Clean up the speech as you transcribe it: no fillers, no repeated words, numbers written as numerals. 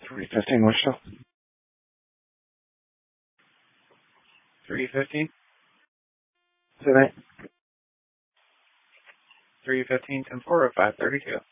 315, which still? 315? Say that. 315, 10-4, 532.